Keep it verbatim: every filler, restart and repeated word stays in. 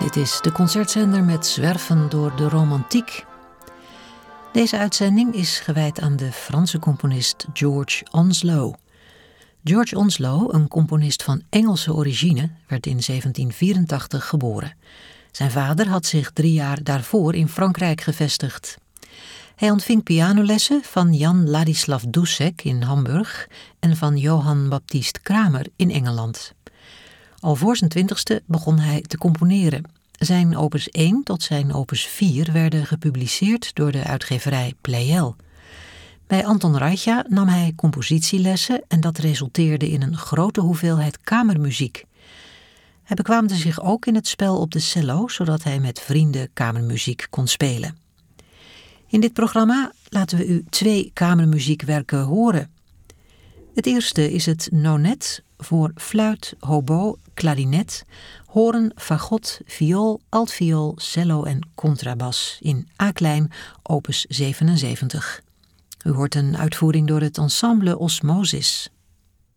Dit is de concertzender met Zwerven door de romantiek. Deze uitzending is gewijd aan de Franse componist George Onslow. George Onslow, een componist van Engelse origine, werd in zeventien vierentachtig geboren. Zijn vader had zich drie jaar daarvoor in Frankrijk gevestigd. Hij ontving pianolessen van Jan Ladislav Dussek in Hamburg en van Johann Baptist Kramer in Engeland. Al voor zijn twintigste begon hij te componeren. Zijn opus één tot zijn opus vier werden gepubliceerd door de uitgeverij Pleyel. Bij Anton Reicha nam hij compositielessen en dat resulteerde in een grote hoeveelheid kamermuziek. Hij bekwaamde zich ook in het spel op de cello, zodat hij met vrienden kamermuziek kon spelen. In dit programma laten we u twee kamermuziekwerken horen. Het eerste is het Nonet voor fluit, hobo, klarinet, hoorn, fagot, viool, altviool, cello en contrabas in A-klein, opus zevenenzeventig. U hoort een uitvoering door het ensemble Osmosis.